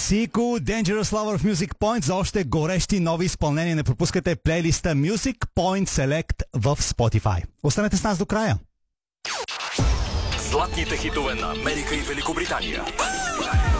Сико, Dangerous Lover of Music Point за още горещи нови изпълнения. Не пропускате плейлиста Music Point Select в Spotify. Останете с нас до края. Златните хитове на Америка и Великобритания.